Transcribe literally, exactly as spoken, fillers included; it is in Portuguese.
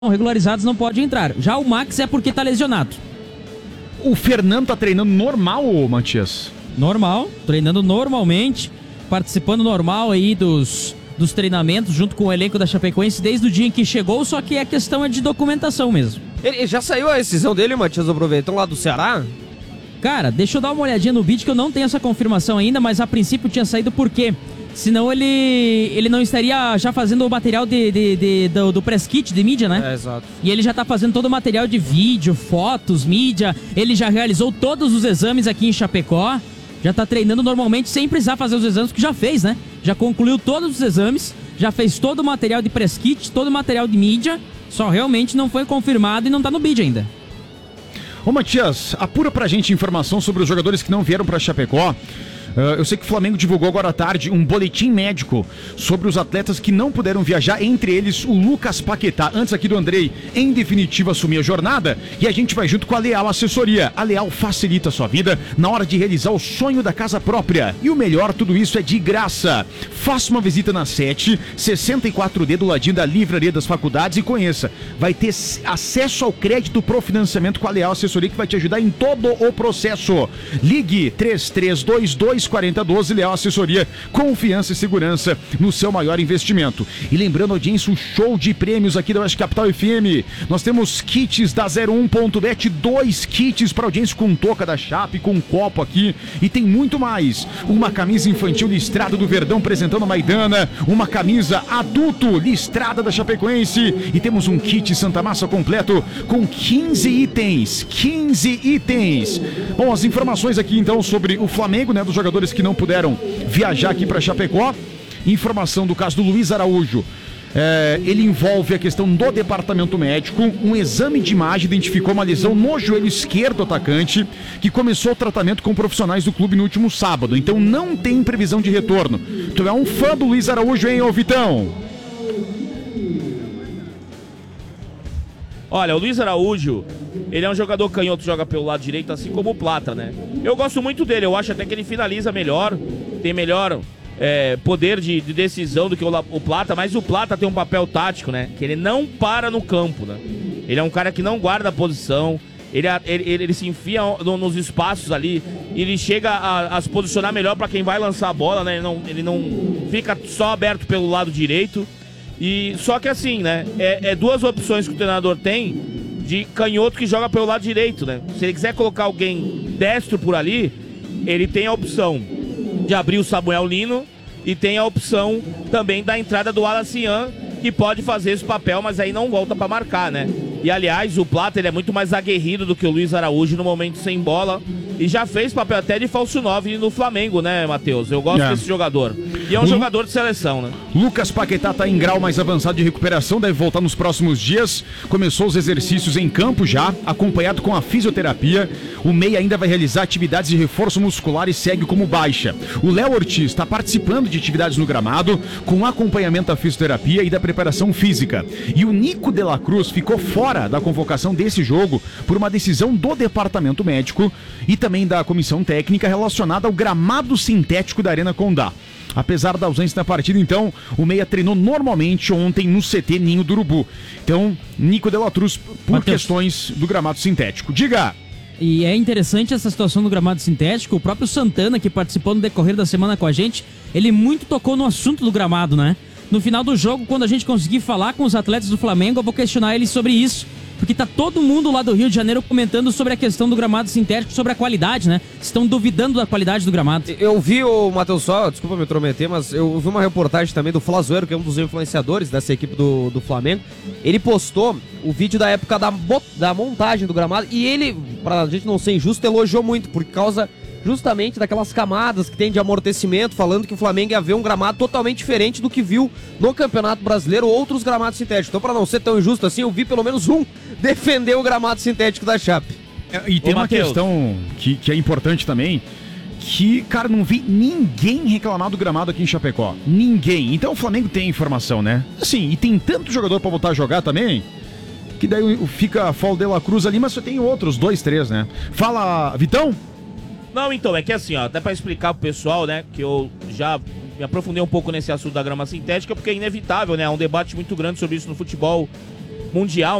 regularizados não pode entrar. Já o Max é porque tá lesionado. O Fernando tá treinando normal, ô Matias? Normal, treinando normalmente, participando normal aí dos, dos treinamentos junto com o elenco da Chapecoense desde o dia em que chegou, só que a questão é de documentação mesmo. Ele já saiu a rescisão dele, Matias Aproveitão, lá do Ceará? Cara, deixa eu dar uma olhadinha no vídeo que eu não tenho essa confirmação ainda, mas a princípio tinha saído por quê? Senão ele, ele não estaria já fazendo o material de, de, de, do, do press kit de mídia, né? É, exato. E ele já tá fazendo todo o material de vídeo, fotos, mídia. Ele já realizou todos os exames aqui em Chapecó. Já tá treinando normalmente sem precisar fazer os exames, que já fez, né? Já concluiu todos os exames, já fez todo o material de press kit, todo o material de mídia. Só realmente não foi confirmado e não tá no bid ainda. Ô Matias, apura pra gente informação sobre os jogadores que não vieram pra Chapecó. Uh, eu sei que o Flamengo divulgou agora à tarde um boletim médico sobre os atletas que não puderam viajar, entre eles o Lucas Paquetá. Antes aqui do Andrei, em definitivo, assumir a jornada, e a gente vai junto com a Leal Assessoria. A Leal facilita a sua vida na hora de realizar o sonho da casa própria. E o melhor, tudo isso é de graça. Faça uma visita na sete, sessenta e quatro D, do ladinho da Livraria das Faculdades, e conheça. Vai ter acesso ao crédito pro financiamento com a Leal Assessoria, que vai te ajudar em todo o processo. Ligue três três dois dois quatro zero um dois, Leal Assessoria, confiança e segurança no seu maior investimento. E lembrando, audiência, o show de prêmios aqui da Oeste Capital F M. Nós temos kits da zero um ponto bet, dois kits para audiência com touca da Chape, com um copo aqui, e tem muito mais. Uma camisa infantil listrada do Verdão apresentando a Maidana, uma camisa adulto listrada da Chapecoense, e temos um kit Santa Massa completo com quinze itens. quinze itens. Bom, as informações aqui então sobre o Flamengo, né, dos jogadores que não puderam viajar aqui para Chapecó. Informação do caso do Luiz Araújo. É, ele envolve a questão do departamento médico. Um exame de imagem identificou uma lesão no joelho esquerdo do atacante, que começou o tratamento com profissionais do clube no último sábado. Então não tem previsão de retorno. Tu é um fã do Luiz Araújo, hein, ô Vitão? Olha, o Luiz Araújo, ele é um jogador canhoto, joga pelo lado direito, assim como o Plata, né? Eu gosto muito dele, eu acho até que ele finaliza melhor, tem melhor é, poder de, de decisão do que o, o Plata, mas o Plata tem um papel tático, né? Que ele não para no campo, né? Ele é um cara que não guarda a posição, ele, ele, ele, ele se enfia no, nos espaços ali, ele chega a, a se posicionar melhor para quem vai lançar a bola, né? Ele não, ele não fica só aberto pelo lado direito. E só que assim, né? É, é duas opções que o treinador tem de canhoto que joga pelo lado direito, né? Se ele quiser colocar alguém destro por ali, ele tem a opção de abrir o Samuel Lino e tem a opção também da entrada do Alacian, que pode fazer esse papel, mas aí não volta para marcar, né? E aliás, o Plata, ele é muito mais aguerrido do que o Luiz Araújo no momento sem bola, e já fez papel até de falso nove no Flamengo, né, Matheus? Eu gosto é. desse jogador. E é um Lu... jogador de seleção, né? Lucas Paquetá tá em grau mais avançado de recuperação, deve voltar nos próximos dias. Começou os exercícios em campo já, acompanhado com a fisioterapia. O meia ainda vai realizar atividades de reforço muscular e segue como baixa. O Léo Ortiz está participando de atividades no gramado, com acompanhamento da fisioterapia e da preparação física. E o Nico de la Cruz ficou fora da convocação desse jogo por uma decisão do departamento médico e também da comissão técnica relacionada ao gramado sintético da Arena Condá. Apesar da ausência da partida, então, o meia treinou normalmente ontem no C T Ninho do Urubu. Então, Nico de la Cruz, por Mateus. questões do gramado sintético. Diga! E é interessante essa situação do gramado sintético. O próprio Santana, que participou no decorrer da semana com a gente, ele muito tocou no assunto do gramado, né? No final do jogo, quando a gente conseguir falar com os atletas do Flamengo, eu vou questionar eles sobre isso. Porque tá todo mundo lá do Rio de Janeiro comentando sobre a questão do gramado sintético, sobre a qualidade, né? Estão duvidando da qualidade do gramado. Eu vi o Matheus só, desculpa me intrometer, mas eu vi uma reportagem também do Flazoeiro, que é um dos influenciadores dessa equipe do, do Flamengo. Ele postou o vídeo da época da, da montagem do gramado e ele, pra gente não ser injusto, elogiou muito, por causa justamente daquelas camadas que tem de amortecimento, falando que o Flamengo ia ver um gramado totalmente diferente do que viu no Campeonato Brasileiro ou outros gramados sintéticos. Então, para não ser tão injusto assim, eu vi pelo menos um defender o gramado sintético da Chape. É, e tem Ô, uma Mateus. questão que, que é importante também, que, cara, não vi ninguém reclamar do gramado aqui em Chapecó. Ninguém. Então o Flamengo tem informação, né? Assim, e tem tanto jogador pra voltar a jogar também, que daí fica a Fol de la Cruz ali, mas só tem outros, dois, três, né? Fala, Vitão! Não, então, é que assim, ó, até pra explicar pro pessoal, né, que eu já me aprofundei um pouco nesse assunto da grama sintética, porque é inevitável, né, há um debate muito grande sobre isso no futebol mundial.